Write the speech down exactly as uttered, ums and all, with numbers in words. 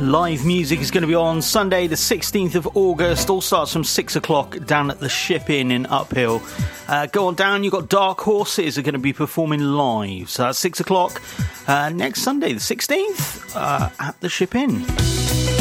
live music is going to be on Sunday the sixteenth of August. All starts from six o'clock down at the Ship Inn in Uphill. Uh, go on down, you've got Dark Horses are going to be performing live. So that's six o'clock uh, next Sunday the sixteenth uh, at the Ship Inn.